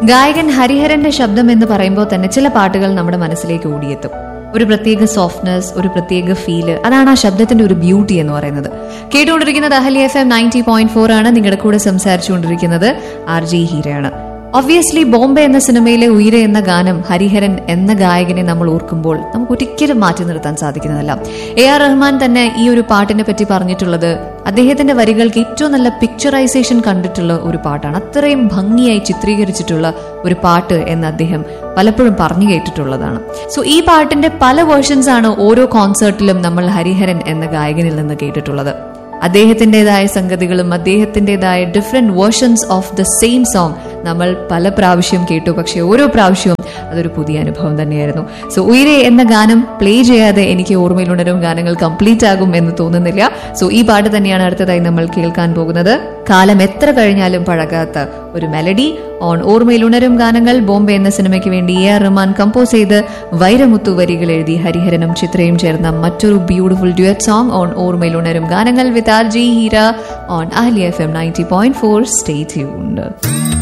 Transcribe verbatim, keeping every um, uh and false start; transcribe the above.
ഗായകൻ ഹരിഹരന്റെ ശബ്ദം എന്ന് പറയുമ്പോൾ തന്നെ ചില പാട്ടുകൾ നമ്മുടെ മനസ്സിലേക്ക് ഓടിയെത്തും. ഒരു പ്രത്യേക സോഫ്റ്റ്നെസ്, ഒരു പ്രത്യേക ഫീല്, അതാണ് ആ ശബ്ദത്തിന്റെ ഒരു ബ്യൂട്ടി എന്ന് പറയുന്നത്. കേട്ടുകൊണ്ടിരിക്കുന്നത് Ahalya F M ninety point four ആണ്. നിങ്ങളുടെ കൂടെ സംസാരിച്ചുകൊണ്ടിരിക്കുന്നത് ആർ ജി ഹീരയാണ്. ഒബ്വിയസ്ലി ബോംബെ എന്ന സിനിമയിലെ ഉയരെ എന്ന ഗാനം ഹരിഹരൻ എന്ന ഗായകനെ നമ്മൾ ഓർക്കുമ്പോൾ നമുക്ക് ഒരിക്കലും മാറ്റി നിർത്താൻ സാധിക്കുന്നതല്ല. എ ആർ റഹ്മാൻ തന്നെ ഈ ഒരു പാട്ടിനെ പറ്റി പറഞ്ഞിട്ടുള്ളത് അദ്ദേഹത്തിന്റെ വരികൾക്ക് ഏറ്റവും നല്ല പിക്ചറൈസേഷൻ കണ്ടിട്ടുള്ള ഒരു പാട്ടാണ്. അത്രയും ഭംഗിയായി ചിത്രീകരിച്ചിട്ടുള്ള ഒരു പാട്ട് എന്ന് അദ്ദേഹം പലപ്പോഴും പറഞ്ഞു കേട്ടിട്ടുള്ളതാണ്. സോ ഈ പാട്ടിന്റെ പല വേർഷൻസ് ആണ് ഓരോ കോൺസേർട്ടിലും നമ്മൾ ഹരിഹരൻ എന്ന ഗായകനിൽ നിന്ന് കേട്ടിട്ടുള്ളത്. അദ്ദേഹത്തിൻ്റെതായ സംഗതികളും അദ്ദേഹത്തിൻ്റെതായ different versions of the same song നമ്മൾ പല പ്രാവശ്യം കേട്ടു. പക്ഷെ ഓരോ പ്രാവശ്യവും അതൊരു പുതിയ അനുഭവം തന്നെയായിരുന്നു. സോ ഉയരെ എന്ന ഗാനം പ്ലേ ചെയ്യാതെ എനിക്ക് ഓർമ്മയിലുണരും ഗാനങ്ങൾ കംപ്ലീറ്റ് ആകും എന്ന് തോന്നുന്നില്ല. സോ ഈ പാട്ട് തന്നെയാണ് അടുത്തതായി നമ്മൾ കേൾക്കാൻ പോകുന്നത്. കാലം എത്ര കഴിഞ്ഞാലും പഴകാത്ത ഒരു മെലഡി ഓൺ ഓർമ്മയിലുണരും ഗാനങ്ങൾ. ബോംബെ എന്ന സിനിമയ്ക്ക് വേണ്ടി എ ആർ റഹ്മാൻ കമ്പോസ് ചെയ്ത് വൈരമുത്തു വരികൾ എഴുതി ഹരിഹരനും ചിത്രയും ചേർന്ന മറ്റൊരു ബ്യൂട്ടിഫുൾ ഡ്യുവറ്റ് സോങ് ഓൺ ഓർമ്മയിലുണരും ഗാനങ്ങൾ with R G Heera on Ahalya F M ninety point four. Stay tuned.